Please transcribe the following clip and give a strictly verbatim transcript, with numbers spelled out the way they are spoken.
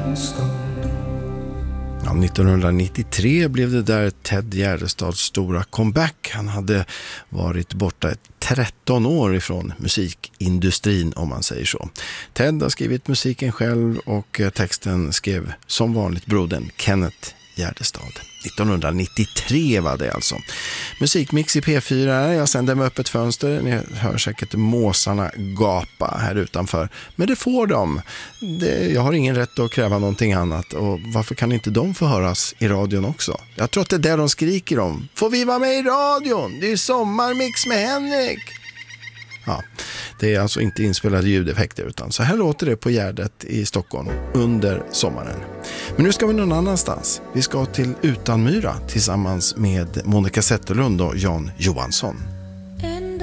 Ja, nittonhundranittiotre blev det där Ted Gärdestads stora comeback. Han hade varit borta ett tretton år ifrån musikindustrin, om man säger så. Ted har skrivit musiken själv och texten skrev som vanligt brodern Kenneth Gärdestad. nittonhundranittiotre var det alltså. Musikmix i P fyra. Jag sänder med öppet fönster. Ni hör säkert måsarna gapa här utanför. Men det får de. Det, jag har ingen rätt att kräva någonting annat. Och varför kan inte de få höras i radion också? Jag tror att det är det de skriker om. Får vi vara med i radion? Det är sommarmix med Henrik. Ja, det är alltså inte inspelade ljudeffekter, utan så här låter det på Gärdet i Stockholm under sommaren. Men nu ska vi någon annanstans. Vi ska till Utanmyra tillsammans med Monica Zetterlund och Jan Johansson.